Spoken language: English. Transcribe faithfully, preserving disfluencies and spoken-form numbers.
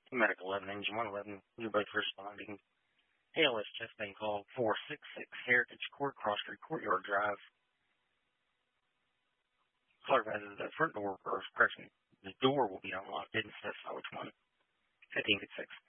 Medical eleven, Engine one eleven, you're both responding. A L S chest pain call four six six Heritage Court, Cross Street Courtyard Drive. Caller advises that front door, or correction, the door will be unlocked. Didn't specify which one. fifteen at six.